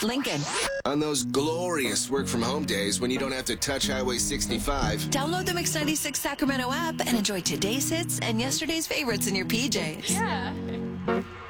Lincoln. On those glorious work-from-home days when you don't have to touch Highway 65. Download the Mix 96 Sacramento app and enjoy today's hits and yesterday's favorites in your PJs. Yeah.